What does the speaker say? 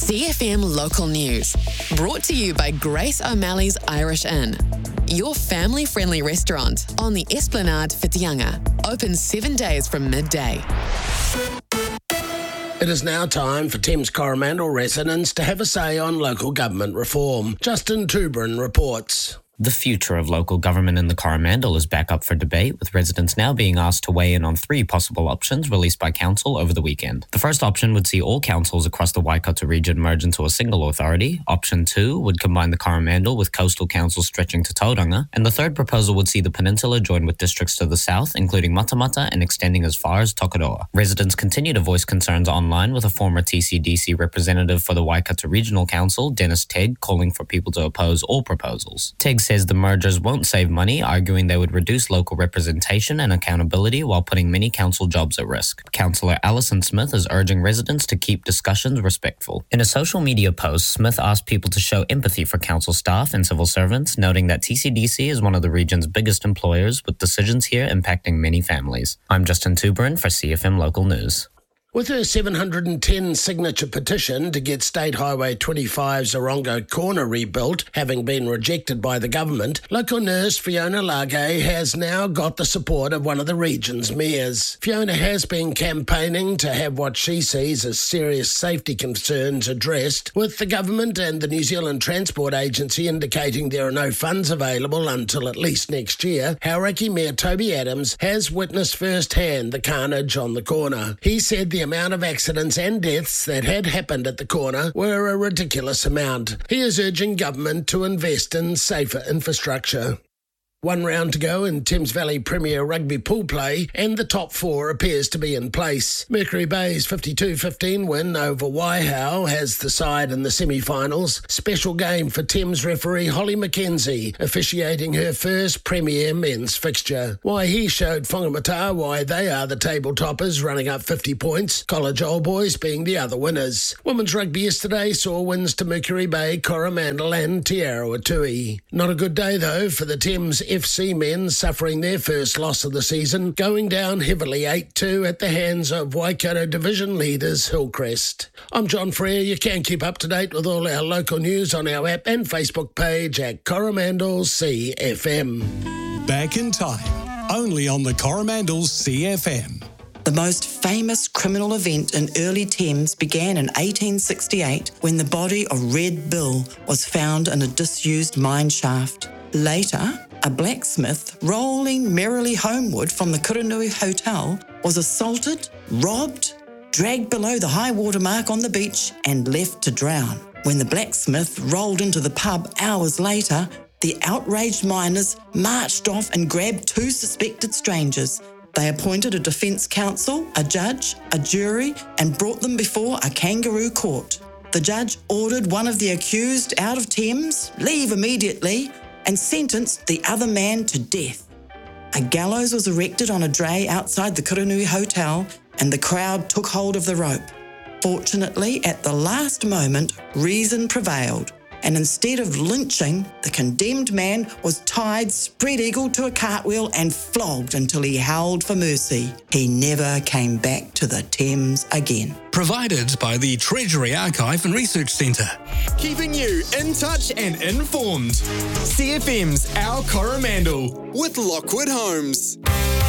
CFM Local News, brought to you by Grace O'Malley's Irish Inn, your family-friendly restaurant on the Esplanade Whitianga, open 7 days from midday. It is now time for Thames Coromandel residents to have a say on local government reform. Justin Tubrin reports. The future of local government in the Coromandel is back up for debate, with residents now being asked to weigh in on 3 possible options released by council over the weekend. The first option would see all councils across the Waikato region merge into a single authority. Option 2 would combine the Coromandel with coastal councils stretching to Tauranga. And the third proposal would see the peninsula join with districts to the south, including Matamata and extending as far as Tokoroa. Residents continue to voice concerns online, with a former TCDC representative for the Waikato Regional Council, Dennis Tegg, calling for people to oppose all proposals. Tegg says the mergers won't save money, arguing they would reduce local representation and accountability while putting many council jobs at risk. Councillor Alison Smith is urging residents to keep discussions respectful. In a social media post, Smith asked people to show empathy for council staff and civil servants, noting that TCDC is one of the region's biggest employers, with decisions here impacting many families. I'm Justin Tubrin for CFM Local News. With her 710 signature petition to get State Highway 25's Orongo Corner rebuilt having been rejected by the government, local nurse Fiona Lage has now got the support of one of the region's mayors. Fiona has been campaigning to have what she sees as serious safety concerns addressed, with the government and the New Zealand Transport Agency indicating there are no funds available until at least next year. Hauraki Mayor Toby Adams has witnessed firsthand the carnage on the corner. He said the amount of accidents and deaths that had happened at the corner were a ridiculous amount. He is urging government to invest in safer infrastructure. 1 round to go in Thames Valley Premier Rugby pool play, and the top 4 appears to be in place. Mercury Bay's 52-15 win over Waihau has the side in the semi-finals. Special game for Thames referee Holly McKenzie, officiating her first Premier men's fixture. Waihi showed Whangamata why they are the table toppers, running up 50 points, College Old Boys being the other winners. Women's rugby yesterday saw wins to Mercury Bay, Coromandel and Te Aroha. Not a good day though for the Thames FC men, suffering their first loss of the season, going down heavily 8-2 at the hands of Waikato Division leaders Hillcrest. I'm John Frere. You can keep up to date with all our local news on our app and Facebook page at Coromandel CFM. Back in time, only on the Coromandel CFM. The most famous criminal event in early Thames began in 1868 when the body of Red Bill was found in a disused mine shaft. Later, a blacksmith rolling merrily homeward from the Kuranui Hotel was assaulted, robbed, dragged below the high water mark on the beach and left to drown. When the blacksmith rolled into the pub hours later, the outraged miners marched off and grabbed 2 suspected strangers. They appointed a defence counsel, a judge, a jury, and brought them before a kangaroo court. The judge ordered one of the accused out of Thames, leave immediately, and sentenced the other man to death. A gallows was erected on a dray outside the Kuranui Hotel, and the crowd took hold of the rope. Fortunately, at the last moment, reason prevailed, and instead of lynching, the condemned man was tied spread-eagled to a cartwheel and flogged until he howled for mercy. He never came back to the Thames again. Provided by the Treasury Archive and Research Centre. Keeping you in touch and informed. CFM's Our Coromandel with Lockwood Homes.